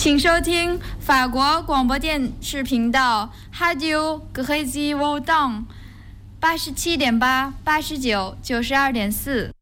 请收听法国广播电视频道 Radio Grézy Vaudan 87.8、89、92.4。